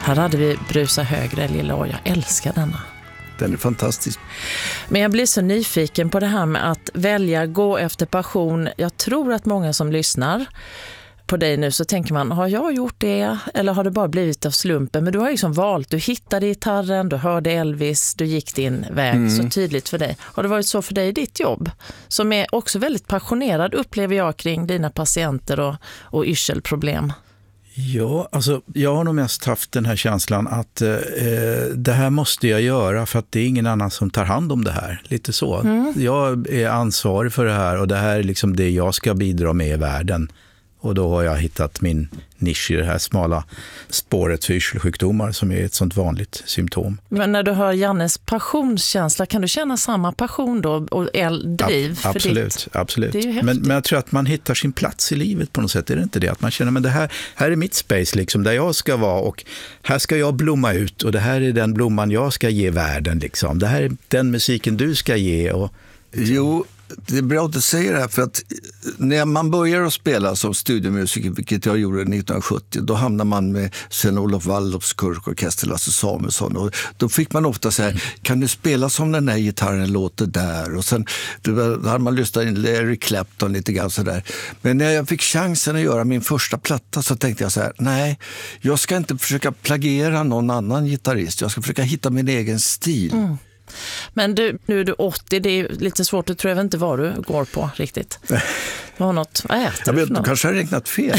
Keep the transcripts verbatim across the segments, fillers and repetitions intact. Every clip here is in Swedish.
Här hade vi Brusa högre, lilla och jag älskar denna. Den är fantastisk. Men jag blir så nyfiken på det här med att välja, gå efter passion. Jag tror att många som lyssnar på dig nu så tänker man, har jag gjort det eller har det bara blivit av slumpen? Men du har liksom valt, du hittade gitarren, du hörde Elvis, du gick din väg mm. så tydligt för dig. Har det varit så för dig i ditt jobb? Som är också väldigt passionerad, upplever jag, kring dina patienter och, och yrselproblem. Ja, alltså jag har nog mest haft den här känslan att eh, det här måste jag göra för att det är ingen annan som tar hand om det här. Lite så. Mm. Jag är ansvarig för det här och det här är liksom det jag ska bidra med i världen. Och då har jag hittat min nisch i det här smala spåret för yrselsjukdomar som är ett sånt vanligt symptom. Men när du hör Jannes passionskänsla, kan du känna samma passion då och driv för absolut, ditt? Absolut, absolut. Men, men jag tror att man hittar sin plats i livet på något sätt. Är det inte det? Att man känner, men det här, här är mitt space liksom, där jag ska vara och här ska jag blomma ut och det här är den blomman jag ska ge världen liksom. Det här är den musiken du ska ge och... Jo, det är bra att du säger det här, för att när man börjar att spela som studiomusiker, vilket jag gjorde nittonhundrasjuttio, då hamnar man med Sven-Olof Waldorfs Kurkorkester, Lasse Samuelsson, och då fick man ofta säga, kan du spela som den där gitarren låter där? Och sen då hade man lyssnat in Larry Clapton lite grann sådär. Men när jag fick chansen att göra min första platta så tänkte jag så här, nej, jag ska inte försöka plagiera någon annan gitarrist, jag ska försöka hitta min egen stil. Mm. Men du, nu är du åttio, det är lite svårt att tro, jag vet inte vad du går på riktigt. Du har något, vad äter jag du vet, för något? Du kanske har räknat fel.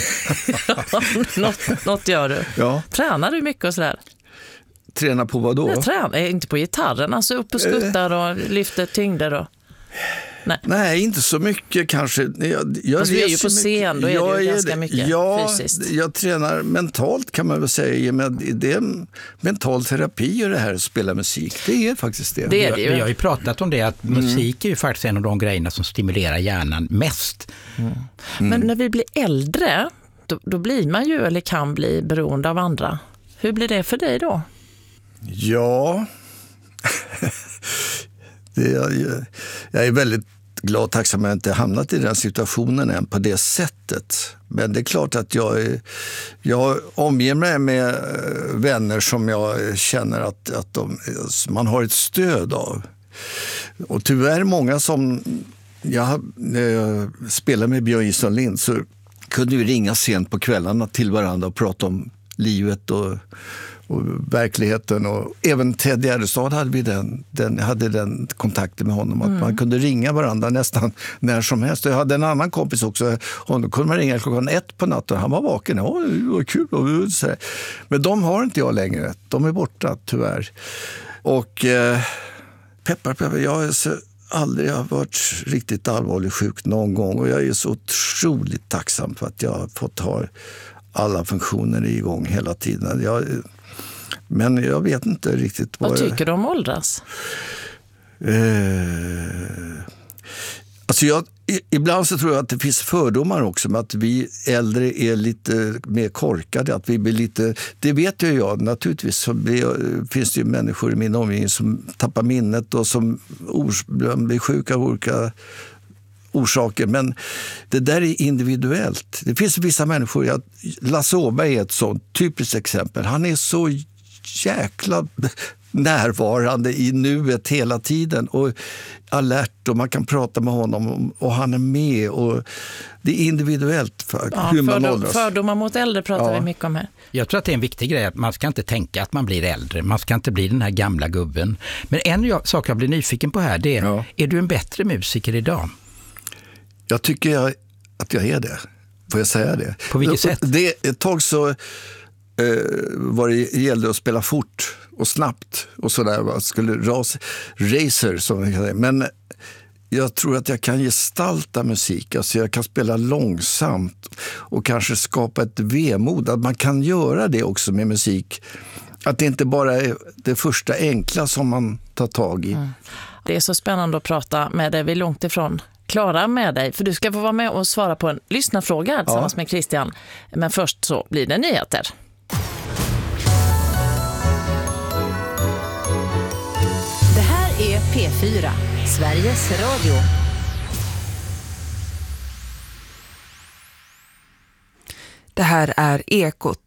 Ja, något, något gör du. Ja. Tränar du mycket och sådär? Tränar på vad då? Jag tränar inte på gitarren, alltså upp och skuttar och lyfter tyngder och... Nej. Nej, inte så mycket kanske. Jag, jag Fast vi är ju på scen, då är jag det ju är ganska mycket ja, fysiskt. Jag tränar mentalt kan man väl säga. Men det är mental terapi och det här att spela musik. Det är faktiskt det. det, är det ju. Vi har ju pratat om det, att mm. musik är ju faktiskt en av de grejerna som stimulerar hjärnan mest. Mm. Mm. Men när vi blir äldre, då, då blir man ju eller kan bli beroende av andra. Hur blir det för dig då? Ja... Det är, jag är väldigt glad och tacksam att jag inte hamnat i den situationen än på det sättet. Men det är klart att jag, är, jag omger mig med vänner som jag känner att, att de, man har ett stöd av. Och tyvärr många som... Jag, när jag spelade med Björn Gilson Lind så kunde vi ringa sent på kvällarna till varandra och prata om livet och... och verkligheten, och även Ted Gärdestad hade vi den, den, hade den kontakten med honom, att mm. man kunde ringa varandra nästan när som helst. Jag hade en annan kompis också, honom kunde man ringa klockan ett på natten, han var vaken, ja det var kul. Men de har inte jag längre, de är borta tyvärr. Och eh, peppar, peppar, jag har så aldrig har varit riktigt allvarligt sjuk någon gång, och jag är så otroligt tacksam för att jag har fått ha alla funktioner igång hela tiden. Jag, men jag vet inte riktigt vad... Vad tycker jag, du om åldras? Eh, alltså jag, ibland så tror jag att det finns fördomar också med att vi äldre är lite mer korkade. Att vi blir lite, det vet ju jag naturligtvis. Så blir, finns det ju människor i min omgivning som tappar minnet och som ors, blir sjuka av olika orsaker, men det där är individuellt. Det finns vissa människor, jag, Lasse Åberg är ett sånt typiskt exempel. Han är så jäkla närvarande i nuet hela tiden och alert, och man kan prata med honom och han är med, och det är individuellt för ja, hur man fördom, åldras. Fördomar mot äldre pratar ja. vi mycket om här. Jag tror att det är en viktig grej att man ska inte tänka att man blir äldre. Man ska inte bli den här gamla gubben. Men en sak jag blir nyfiken på här, det är, ja. är du en bättre musiker idag? Jag tycker jag, att jag är det. Får jag säga det? På vilket sätt? Det, ett tag så eh, var det gällde att spela fort och snabbt och sådär. Skulle ras, racer som det heter. Men jag tror att jag kan gestalta musik. Alltså jag kan spela långsamt och kanske skapa ett vemod. Att man kan göra det också med musik. Att det inte bara är det första enkla som man tar tag i. Mm. Det är så spännande att prata med dig. Vi är långt ifrån klara med dig, för du ska få vara med och svara på en lyssnarfråga tillsammans ja. med Christian. Men först så blir det nyheter. Det här är P fyra, Sveriges Radio. Det här är Ekot.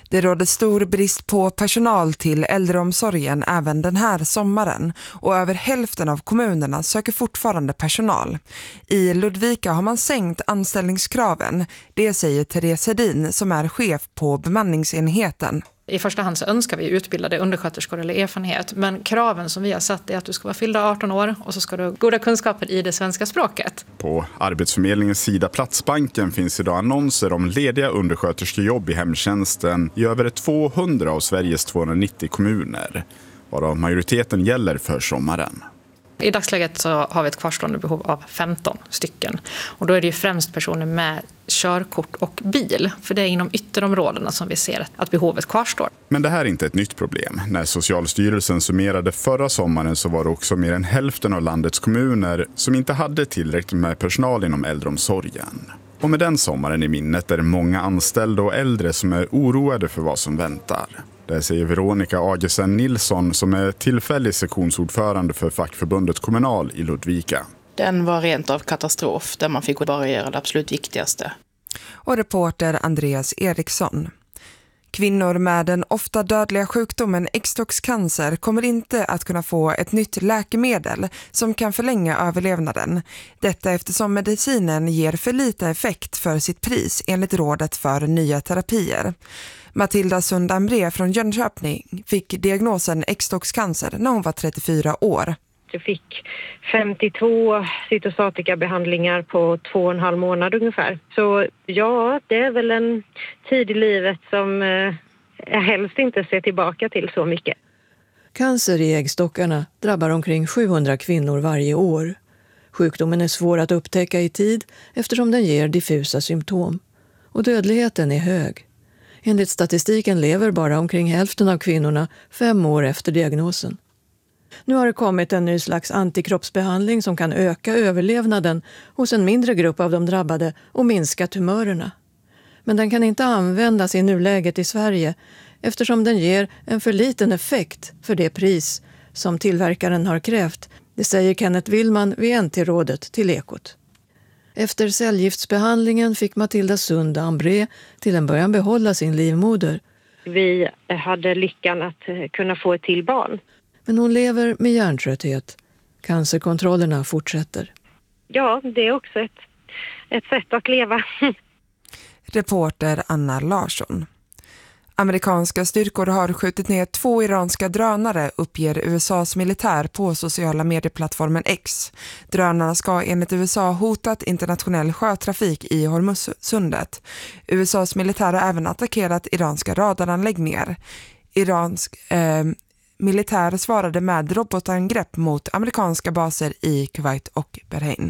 Det råder stor brist på personal till äldreomsorgen även den här sommaren och över hälften av kommunerna söker fortfarande personal. I Ludvika har man sänkt anställningskraven, det säger Therese Hedin som är chef på bemanningsenheten. I första hand så önskar vi utbildade undersköterskor eller erfarenhet, men kraven som vi har satt är att du ska vara fyllda arton år och så ska du ha goda kunskaper i det svenska språket. På Arbetsförmedlingens sida Platsbanken finns idag annonser om lediga undersköterskejobb i hemtjänsten i över tvåhundra av Sveriges tvåhundranittio kommuner, varav majoriteten gäller för sommaren. I dagsläget så har vi ett kvarstående behov av femton stycken. Och då är det ju främst personer med körkort och bil. För det är inom ytterområdena som vi ser att behovet kvarstår. Men det här är inte ett nytt problem. När Socialstyrelsen summerade förra sommaren så var det också mer än hälften av landets kommuner som inte hade tillräckligt med personal inom äldreomsorgen. Och med den sommaren i minnet är det många anställda och äldre som är oroade för vad som väntar. Det säger Veronica Agesen Nilsson som är tillfällig sektionsordförande för fackförbundet Kommunal i Ludvika. Den var rent av katastrof där man fick bara göra det absolut viktigaste. Och reporter Andreas Eriksson. Kvinnor med den ofta dödliga sjukdomen äggstockscancer kommer inte att kunna få ett nytt läkemedel som kan förlänga överlevnaden. Detta eftersom medicinen ger för lite effekt för sitt pris enligt rådet för nya terapier. Matilda Sundambré från Jönköping fick diagnosen äggstockscancer när hon var trettiofyra år. Jag fick femtiotvå cytostatikabehandlingar på två och en halv månad ungefär. Så ja, det är väl en tid i livet som eh, jag helst inte ser tillbaka till så mycket. Cancer i äggstockarna drabbar omkring sjuhundra kvinnor varje år. Sjukdomen är svår att upptäcka i tid eftersom den ger diffusa symptom. Och dödligheten är hög. Enligt statistiken lever bara omkring hälften av kvinnorna fem år efter diagnosen. Nu har det kommit en ny slags antikroppsbehandling som kan öka överlevnaden hos en mindre grupp av de drabbade och minska tumörerna. Men den kan inte användas i nuläget i Sverige eftersom den ger en för liten effekt för det pris som tillverkaren har krävt. Det säger Kenneth Willman vid N T-rådet till Ekot. Efter cellgiftsbehandlingen fick Matilda Sundambré till en början behålla sin livmoder. Vi hade lyckan att kunna få ett till barn. Men hon lever med hjärntrötthet. Cancerkontrollerna fortsätter. Ja, det är också ett, ett sätt att leva. Reporter Anna Larsson. Amerikanska styrkor har skjutit ner två iranska drönare, uppger U S A:s militär på sociala medieplattformen X. Drönarna ska enligt U S A hotat internationell sjötrafik i Hormuzsundet. U S A:s militär har även attackerat iranska radaranläggningar. Iransk eh, militär svarade med robotangrepp mot amerikanska baser i Kuwait och Bahrain.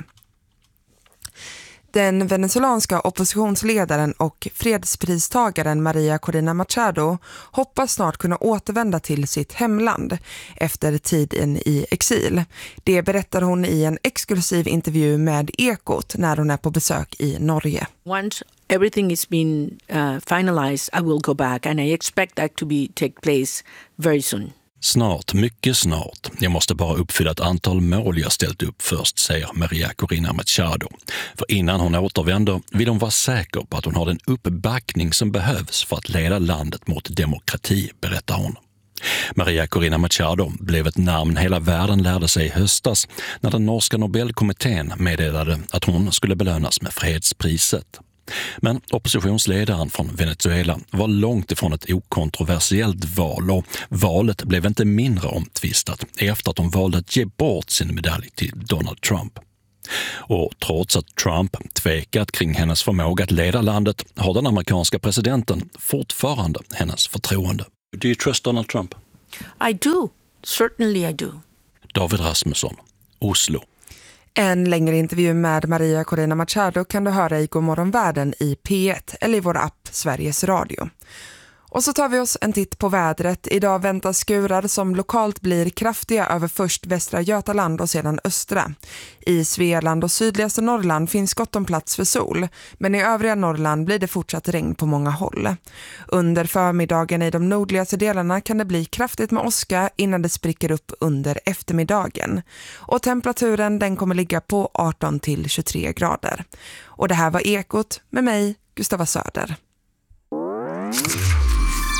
Den venezuelanska oppositionsledaren och fredspristagaren Maria Corina Machado hoppas snart kunna återvända till sitt hemland efter tiden i exil. Det berättar hon i en exklusiv intervju med Ekot när hon är på besök i Norge. Once everything is been uh, finalized, I will go back and I expect that to be take place very soon. Snart, mycket snart. Jag måste bara uppfylla ett antal mål jag ställt upp först, säger Maria Corina Machado. För innan hon återvänder vill hon vara säker på att hon har den uppbackning som behövs för att leda landet mot demokrati, berättar hon. Maria Corina Machado blev ett namn hela världen lärde sig i höstas när den norska Nobelkommittén meddelade att hon skulle belönas med fredspriset. Men oppositionsledaren från Venezuela var långt ifrån ett okontroversiellt val och valet blev inte mindre omtvistat efter att hon valde att ge bort sin medalj till Donald Trump. Och trots att Trump tvekat kring hennes förmåga att leda landet har den amerikanska presidenten fortfarande hennes förtroende. Do you trust Donald Trump? I do. Certainly I do. David Rasmusson, Oslo. En längre intervju med Maria Corina Machado kan du höra i Godmorgon Världen i P ett eller i vår app Sveriges Radio. Och så tar vi oss en titt på vädret. Idag väntas skurar som lokalt blir kraftiga över först västra Götaland och sedan östra. I Svealand och sydligaste Norrland finns gott om plats för sol, men i övriga Norrland blir det fortsatt regn på många håll. Under förmiddagen i de nordligaste delarna kan det bli kraftigt med åska innan det spricker upp under eftermiddagen. Och temperaturen den kommer ligga på arton till tjugotre grader. Och det här var Ekot med mig, Gustava Söder.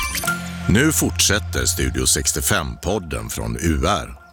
Nu fortsätter Studio sextiofem-podden från U R.